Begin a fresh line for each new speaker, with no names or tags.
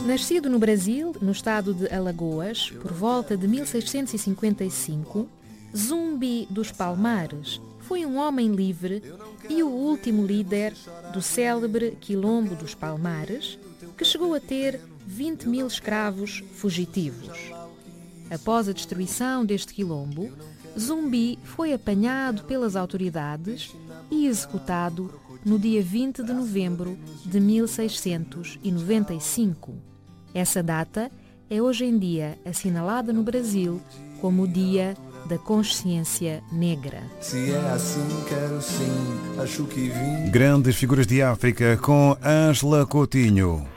Nascido no Brasil, no estado de Alagoas, por volta de 1655, Zumbi dos Palmares foi um homem livre e o último líder do célebre Quilombo dos Palmares, que chegou a ter 20 mil escravos fugitivos. Após a destruição deste quilombo, Zumbi foi apanhado pelas autoridades e executado no dia 20 de novembro de 1695. Essa data é hoje em dia assinalada no Brasil como o Dia da Consciência Negra.
Se é assim, quero sim, acho que vim.
Grandes figuras de África com Ângela Coutinho.